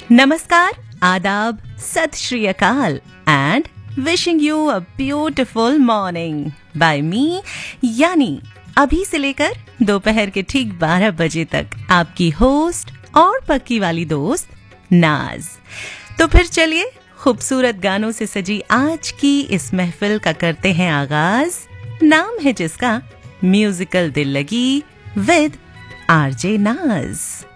नमस्कार, आदाब, सत श्री अकाल and wishing you a beautiful morning by me यानी अभी से लेकर दोपहर के ठीक 12 बजे तक आपकी होस्ट और पक्की वाली दोस्त नाज। तो फिर चलिए खूबसूरत गानों से सजी आज की इस महफिल का करते हैं आगाज। नाम है जिसका म्यूजिकल दिल लगी विद आरजे नाज।